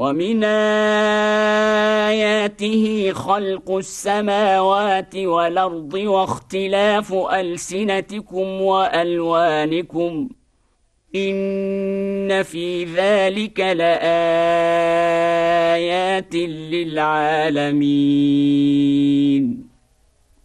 ومن آياته خلق السماوات والأرض واختلاف ألسنتكم وألوانكم إن في ذلك لآيات للعالمين.